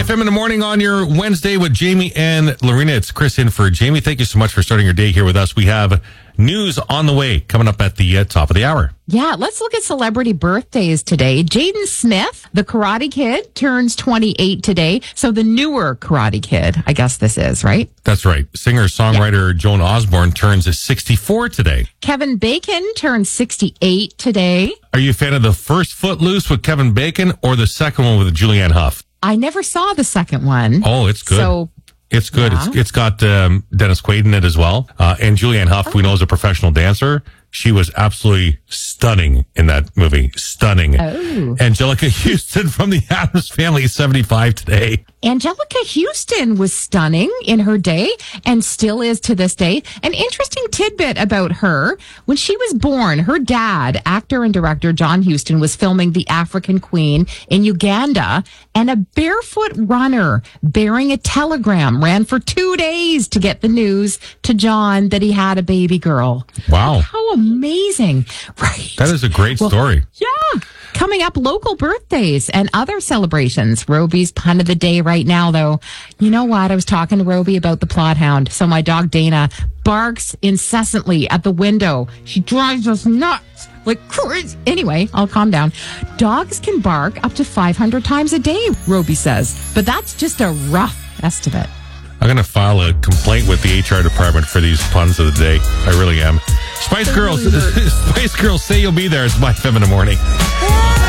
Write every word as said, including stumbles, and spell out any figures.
F M in the morning on your Wednesday with Jamie and Lorena. It's Chris in for Jamie. Thank you so much for starting your day here with us. We have news on the way coming up at the uh, top of the hour. Yeah, let's look at celebrity birthdays today. Jaden Smith, the Karate Kid, turns twenty-eight today. So the newer Karate Kid, I guess this is, right? That's right. Singer-songwriter yeah. Joan Osborne turns sixty-four today. Kevin Bacon turns sixty-eight today. Are you a fan of the first Footloose with Kevin Bacon or the second one with Julianne Hough? I never saw the second one. Oh, it's good. So It's good. Yeah. It's, it's got um, Dennis Quaid in it as well. Uh, and Julianne Hough, we know, is a professional dancer. She was absolutely stunning in that movie. Stunning. Oh. Angelica Houston from the Addams Family, seventy-five today. Angelica Houston was stunning in her day and still is to this day. An interesting tidbit about her. When she was born, her dad, actor and director John Huston, was filming The African Queen in Uganda, and a barefoot runner bearing a telegram ran for two days to get the news to John that he had a baby girl. Wow. How amazing. Right. That is a great Well, story. Yeah. Coming up, local birthdays and other celebrations. Roby's pun of the day right now, though. You know what? I was talking to Roby about the Plothound. So my dog Dana barks incessantly at the window. She drives us nuts like crazy. Anyway, I'll calm down. Dogs can bark up to five hundred times a day, Roby says. But that's just a rough estimate. I'm going to file a complaint with the H R department for these puns of the day. I really am. Spice Girls, Spice Girls, say you'll be there. It's my F M in the morning.